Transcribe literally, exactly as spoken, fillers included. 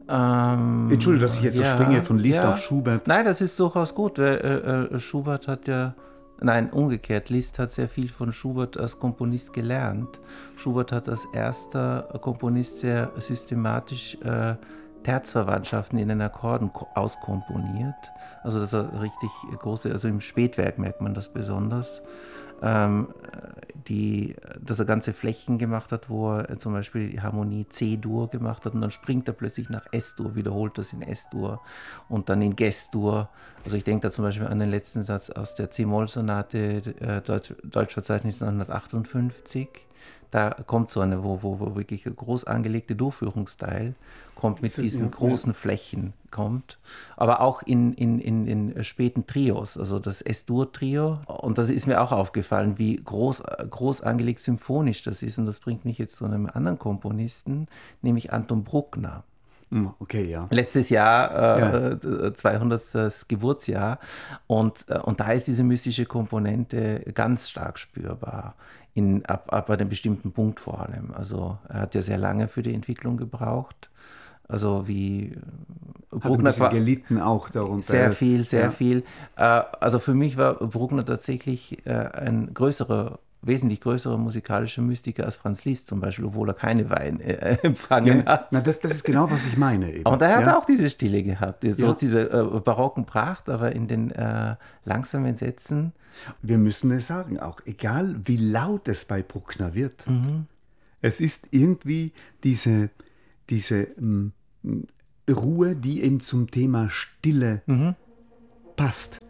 Ähm, Entschuldige, dass ich jetzt ja, so springe von Liszt ja. auf Schubert. Nein, das ist durchaus gut. Weil, äh, äh, Schubert hat ja, nein, umgekehrt, Liszt hat sehr viel von Schubert als Komponist gelernt. Schubert hat als erster Komponist sehr systematisch äh, Terzverwandtschaften in den Akkorden auskomponiert. Also das ist richtig große, also im Spätwerk merkt man das besonders. Ähm, die, dass er ganze Flächen gemacht hat, wo er zum Beispiel die Harmonie C-Dur gemacht hat und dann springt er plötzlich nach S-Dur, wiederholt das in S-Dur und dann in Ges-Dur. Also ich denke da zum Beispiel an den letzten Satz aus der C-Moll-Sonate, äh, Deutsch, Deutschverzeichnis neunhundertachtundfünfzig. Da kommt so eine, wo, wo, wo wirklich ein groß angelegte Durchführungsteil kommt mit Das, diesen ja, großen ja. Flächen, kommt. Aber auch in, in, in, in späten Trios, also das S-Dur-Trio. Und das ist mir auch aufgefallen, wie groß, groß angelegt symphonisch das ist. Und das bringt mich jetzt zu einem anderen Komponisten, nämlich Anton Bruckner. Okay, ja. Letztes Jahr, Ja. äh, zweihundertstes Geburtsjahr. Und, äh, und da ist diese mystische Komponente ganz stark spürbar. In, ab, ab einem bestimmten Punkt vor allem. Also er hat ja sehr lange für die Entwicklung gebraucht. Also wie Hat ein Bruckner bisschen gelitten auch darunter. sehr viel, sehr ja. viel. Äh, also für mich war Bruckner tatsächlich äh, ein größerer, wesentlich größerer musikalischer Mystiker als Franz Liszt zum Beispiel, obwohl er keine Wein äh, empfangen Ja, hat. na, das, das ist genau, was ich meine. Eben. Und er hat ja? auch diese Stille gehabt, so Ja. diese äh, barocken Pracht, aber in den äh, langsamen Sätzen. Wir müssen es sagen, auch egal wie laut es bei Bruckner wird, Mhm. es ist irgendwie diese, diese m, Ruhe, die eben zum Thema Stille Mhm. passt.